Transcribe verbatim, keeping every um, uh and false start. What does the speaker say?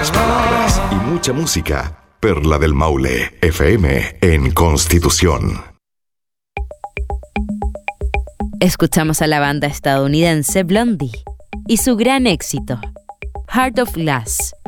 Pocas palabras y mucha música. Perla del Maule, F M en Constitución. Escuchamos a la banda estadounidense Blondie y su gran éxito, Heart of Glass,